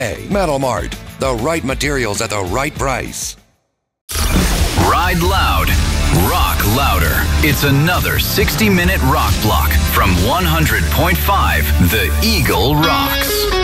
Metal Mart. The right materials at the right price. Ride loud, rock louder. It's another 60-minute rock block from 100.5 The Eagle Rocks.